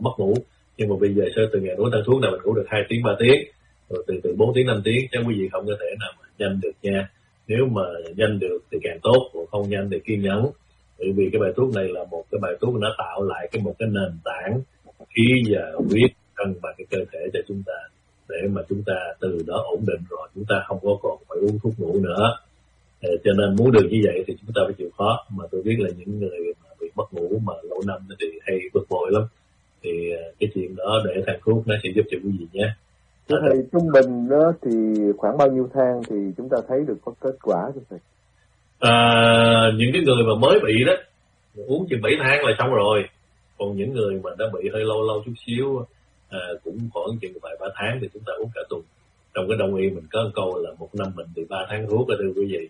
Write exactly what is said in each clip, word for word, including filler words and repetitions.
mất ngủ. Nhưng mà bây giờ sau từ ngày uống tăng thuốc này mình ngủ được hai tiếng ba tiếng, rồi từ từ bốn tiếng năm tiếng, chứ quý vị không có thể nào mà nhanh được nha. Nếu mà nhanh được thì càng tốt, còn không nhanh thì kiên nhẫn. Bởi vì cái bài thuốc này là một cái bài thuốc nó tạo lại cái một cái nền tảng khí và huyết cân bằng cái cơ thể cho chúng ta, để mà chúng ta từ đó ổn định rồi chúng ta không có còn phải uống thuốc ngủ nữa. Ờ, cho nên muốn được như vậy thì chúng ta phải chịu khó. Mà tôi biết là những người mà bị mất ngủ mà lâu năm thì hay bực bội lắm, thì cái chuyện đó để thằng thuốc nó sẽ giúp cho quý vị nhé. Thưa thầy, trung bình đó thì khoảng bao nhiêu thang thì chúng ta thấy được có kết quả thưa thầy? À, những cái người mà mới bị đó uống chừng bảy tháng là xong rồi. Còn những người mà đã bị hơi lâu lâu chút xíu, à, cũng khoảng chừng vài ba tháng thì chúng ta uống cả tuần. Trong cái đông y mình có một câu là một năm mình thì ba tháng thuốc đó thưa quý vị.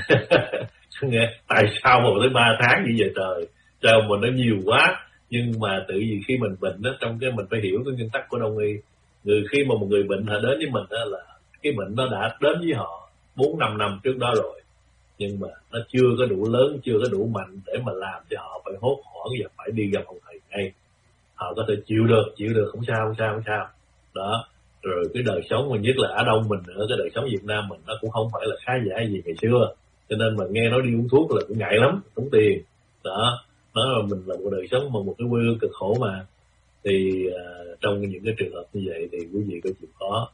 Nghe tại sao mà tới ba tháng như vậy trời, sao mà nó nhiều quá. Nhưng mà tự vì khi mình bệnh đó, trong cái mình phải hiểu cái nguyên tắc của đông y. Người khi mà một người bệnh họ đến với mình đó là cái bệnh nó đã đến với họ bốn năm năm trước đó rồi, nhưng mà nó chưa có đủ lớn, chưa có đủ mạnh để mà làm cho họ phải hốt hoảng và phải đi gặp ông thầy ngay. Họ có thể chịu được, chịu được không sao, không sao, không sao. Đó, rồi cái đời sống mà nhất là ở Đông mình nữa, cái đời sống Việt Nam mình nó cũng không phải là khá giả gì ngày xưa. Cho nên mà nghe nói đi uống thuốc là cũng ngại lắm, tốn tiền. Đó, nói là mình là một đời sống mà một cái quê hương cực khổ mà. Thì uh, trong những cái trường hợp như vậy thì quý vị có chịu khó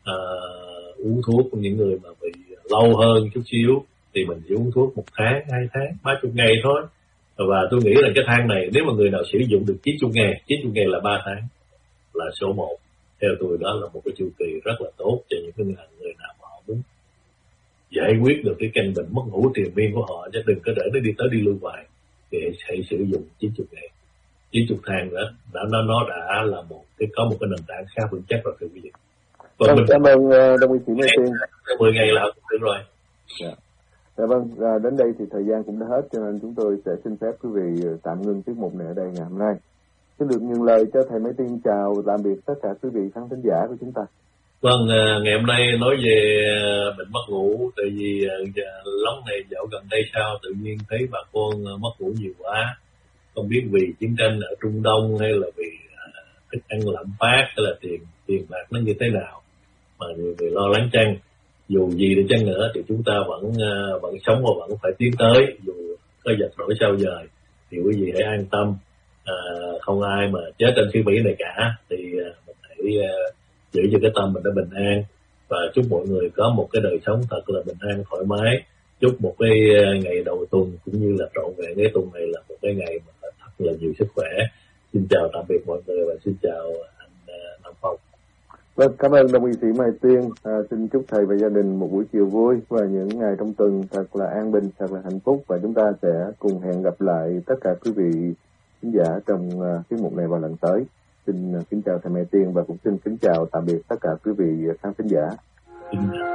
uh, uống thuốc. Những người mà bị lâu hơn chút xíu thì mình chỉ uống thuốc một tháng, hai tháng, ba chục ngày thôi. Và tôi nghĩ là cái thang này nếu mà người nào sử dụng được chín mươi ngày, chín mươi ngày là ba tháng là số một. Theo tôi đó là một cái chu kỳ rất là tốt cho những cái người nào mà họ muốn giải quyết được cái căn bệnh mất ngủ triền miên của họ, chứ đừng có để nó đi tới đi lui hoài. Thì hãy sử dụng chín mươi ngày. chín mươi thang đó đã nó nó đã là một cái có một cái nền tảng khá vững chắc rồi thưa quý vị. Vâng, mình cảm ơn uh, đồng y sĩ Mai Tiên. mười ngày là cũng được rồi. Dạ. Dạ vâng, à, đến đây thì thời gian cũng đã hết, cho nên chúng tôi sẽ xin phép quý vị tạm ngưng tiết mục này ở đây ngày hôm nay. Xin được nhường lời cho thầy Mai Tiên chào tạm biệt tất cả quý vị khán thính giả của chúng ta. Vâng, ngày hôm nay nói về bệnh mất ngủ, tại vì lúc này dạo gần đây sao tự nhiên thấy bà con mất ngủ nhiều quá. Không biết vì chiến tranh ở Trung Đông hay là vì thức ăn lạm phát hay là tiền tiền bạc nó như thế nào mà nhiều người lo lắng chăng. Dù gì đi chăng nữa thì chúng ta vẫn vẫn sống và vẫn phải tiến tới, dù có giặc đổi sao dời thì quý vị hãy an tâm, à, không ai mà chết trên phía Mỹ này cả. Thì mình hãy giữ cho cái tâm mình nó bình an và chúc mọi người có một cái đời sống thật là bình an thoải mái. Chúc một cái ngày đầu tuần cũng như là trọn vẹn cái tuần này là một cái ngày mà thật là nhiều sức khỏe. Xin chào tạm biệt mọi người và xin chào anh Nam Phong. Vâng, cảm ơn đồng y sĩ Mai Tiên. À, xin chúc thầy và gia đình một buổi chiều vui và những ngày trong tuần thật là an bình, thật là hạnh phúc, và chúng ta sẽ cùng hẹn gặp lại tất cả quý vị khán giả trong uh, tiết mục này vào lần tới. Xin uh, kính chào thầy Mai Tiên và cũng xin kính chào tạm biệt tất cả quý vị khán thính giả.